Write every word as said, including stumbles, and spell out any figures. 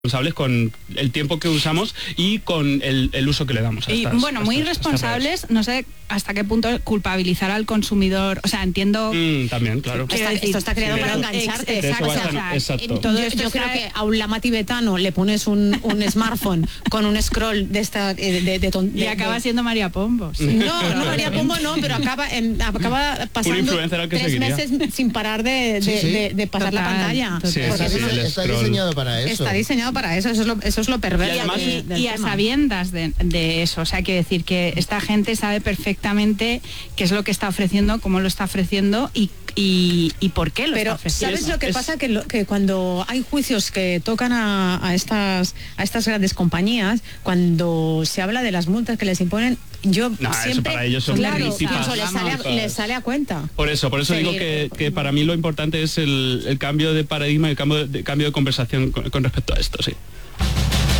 responsables con el tiempo que usamos y con el, el uso que le damos a estas, y bueno, muy a estas, irresponsables, no sé hasta qué punto culpabilizar al consumidor, o sea, entiendo... Mm, también, claro. Está, esto está creado sí, para pero, engancharte. ex, exacto, o sea, o sea, exacto. Todo yo, esto yo creo sabe... que a un lama tibetano le pones un, un smartphone con un scroll de esta... De, de, de, ton, de y acaba de... siendo María Pombo. Sí. No, no María Pombo no, pero acaba, en, acaba pasando tres seguiría. meses sin parar de, de, sí, sí. de, de pasar Total, la pantalla. Sí, Porque sí, eso sí, no- Está diseñado para eso. Está diseñado para eso, eso es lo, eso es lo perverso. Y además- de- del Y a tema. sabiendas de, de eso, o sea, quiero decir que esta gente sabe perfectamente qué es lo que está ofreciendo, cómo lo está ofreciendo y, y, y por qué lo Pero está ofreciendo. ¿sabes lo que Es- pasa? Que, lo- que cuando hay juicios que tocan a, a estas a estas grandes compañías, cuando se habla de las multas que les imponen, yo No, eso siempre para ellos son claro, ridículas. incluso les sale, a, Ridículas. les sale a cuenta. Por eso, por eso digo Seguir. que, que para mí lo importante es el, el cambio de paradigma y el cambio de, cambio de conversación con, con respecto a esto, sí.